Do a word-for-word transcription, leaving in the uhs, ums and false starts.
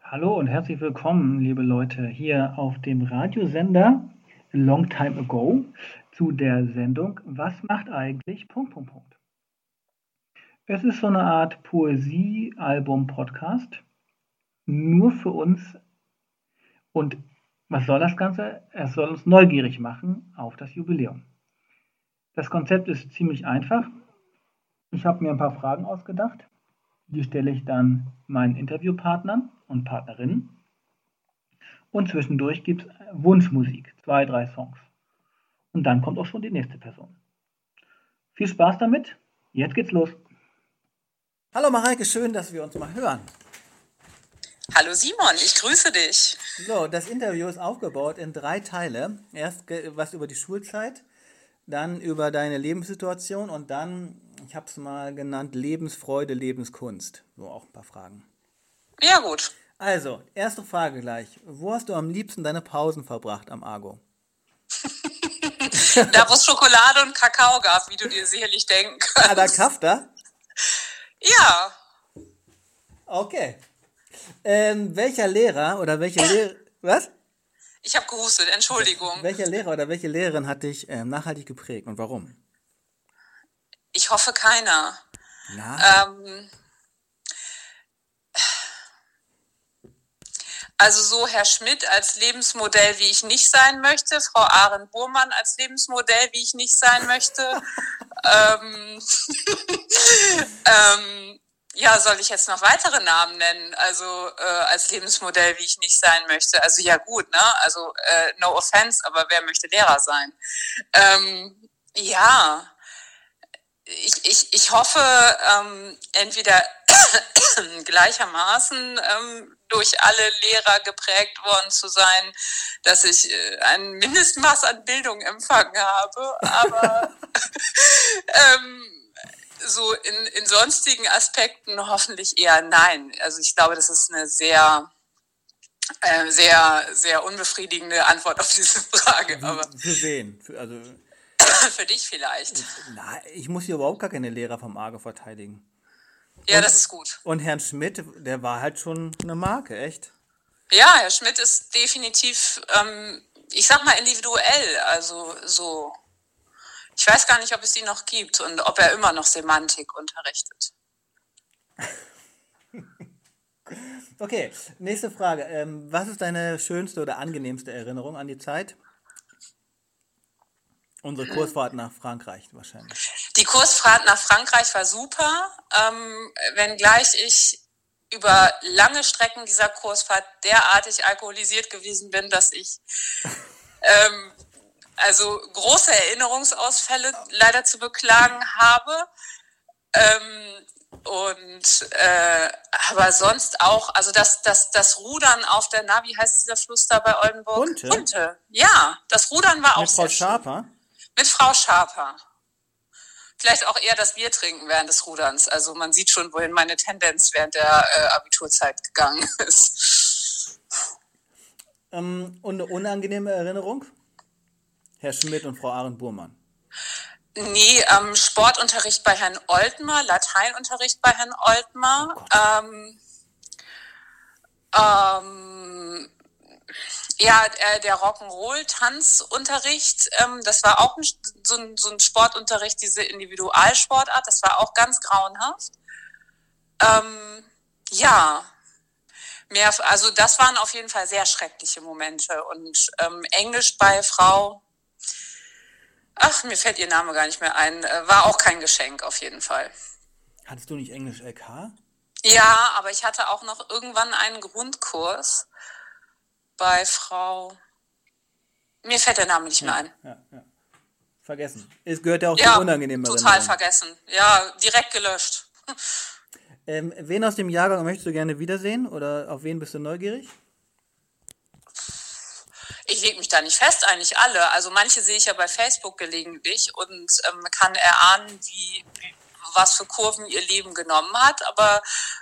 Hallo und herzlich willkommen, liebe Leute, hier auf dem Radiosender Long Time Ago zu der Sendung Was macht eigentlich... Punkt, Punkt, Punkt. Es ist so eine Art Poesie-Album-Podcast, nur für uns. Und was soll das Ganze? Es soll uns neugierig machen auf das Jubiläum. Das Konzept ist ziemlich einfach. Ich habe mir ein paar Fragen ausgedacht. Die stelle ich dann meinen Interviewpartnern und Partnerinnen. Und zwischendurch gibt es Wunschmusik, zwei, drei Songs. Und dann kommt auch schon die nächste Person. Viel Spaß damit. Jetzt geht's los. Hallo Mareike, schön, dass wir uns mal hören. Hallo Simon, ich grüße dich. So, das Interview ist aufgebaut in drei Teile. Erst was über die Schulzeit, dann über deine Lebenssituation und dann, ich habe es mal genannt, Lebensfreude, Lebenskunst. So, auch ein paar Fragen. Ja, gut. Also, erste Frage gleich. Wo hast du am liebsten deine Pausen verbracht am Argo? Da, wo es Schokolade und Kakao gab, wie du dir sicherlich denken kannst. Ah, da Kafta? Ja. Okay. Ähm, welcher Lehrer oder welche Lehrer... Was? Ich habe gehustet, Entschuldigung. Welcher Lehrer oder welche Lehrerin hat dich ähm, nachhaltig geprägt und warum? Ich hoffe keiner. Na? Ähm, also so Herr Schmidt als Lebensmodell, wie ich nicht sein möchte, Frau Arendt-Burmann als Lebensmodell, wie ich nicht sein möchte. ähm, ähm, ja, soll ich jetzt noch weitere Namen nennen? Also äh, als Lebensmodell, wie ich nicht sein möchte. Also ja gut, ne? Also äh, no offense, aber wer möchte Lehrer sein? Ähm, ja, ich, ich, ich hoffe, ähm, entweder gleichermaßen ähm, durch alle Lehrer geprägt worden zu sein, dass ich äh, ein Mindestmaß an Bildung empfangen habe, aber ähm, so in, in sonstigen Aspekten hoffentlich eher nein. Also ich glaube, das ist eine sehr, äh, sehr, sehr unbefriedigende Antwort auf diese Frage. Aber Für wen? Für, also, für dich vielleicht. na, ich muss hier überhaupt gar keine Lehrer vom Argo verteidigen. Ja, und, das ist gut. Und Herrn Schmidt, der war halt schon eine Marke, echt? Ja, Herr Schmidt ist definitiv, ähm, ich sag mal individuell, also so. Ich weiß gar nicht, ob es ihn noch gibt und ob er immer noch Semantik unterrichtet. Okay, nächste Frage. Ähm, was ist deine schönste oder angenehmste Erinnerung an die Zeit? Unsere Kursfahrt nach Frankreich wahrscheinlich. Die Kursfahrt nach Frankreich war super, ähm, wenngleich ich über lange Strecken dieser Kursfahrt derartig alkoholisiert gewesen bin, dass ich ähm, also große Erinnerungsausfälle leider zu beklagen habe. Ähm, und äh, aber sonst auch, also das, das, das Rudern auf der, na, wie heißt dieser Fluss da bei Oldenburg? Hunte? Hunte. Ja, das Rudern war auch Mit Frau sehr Schaper? schön. Mit Frau Schaper. Vielleicht auch eher das Bier trinken während des Ruderns. Also man sieht schon, wohin meine Tendenz während der äh, Abiturzeit gegangen ist. Ähm, und eine unangenehme Erinnerung? Herr Schmidt und Frau Arendt-Burmann. Nee, ähm, Sportunterricht bei Herrn Oltmer, Lateinunterricht bei Herrn Oltmer. Oh ähm, ähm, ja, äh, der Rock'n'Roll-Tanzunterricht, ähm, das war auch ein, so, ein, so ein Sportunterricht, diese Individualsportart, das war auch ganz grauenhaft. Ähm, ja, mehr, also das waren auf jeden Fall sehr schreckliche Momente. Und ähm, Englisch bei Frau, ach, mir fällt ihr Name gar nicht mehr ein, äh, war auch kein Geschenk auf jeden Fall. Hattest du nicht Englisch L K? Ja, aber ich hatte auch noch irgendwann einen Grundkurs bei Frau, mir fällt der Name nicht mehr Ja, ein. ja, ja. Vergessen. Es gehört ja auch Ja, zu unangenehmen total Erinnerungen. vergessen. Ja, direkt gelöscht. Ähm, wen aus dem Jahrgang möchtest du gerne wiedersehen oder auf wen bist du neugierig? Ich lege mich da nicht fest, eigentlich alle. Also manche sehe ich ja bei Facebook gelegentlich und ähm, kann erahnen, wie, wie was für Kurven ihr Leben genommen hat. Aber